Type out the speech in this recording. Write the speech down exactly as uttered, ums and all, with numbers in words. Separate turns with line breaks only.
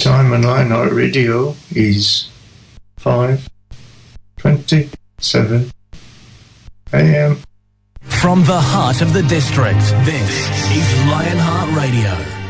time on Lionheart Radio is five twenty-seven a m.
From the heart of the district, this is Lionheart Radio.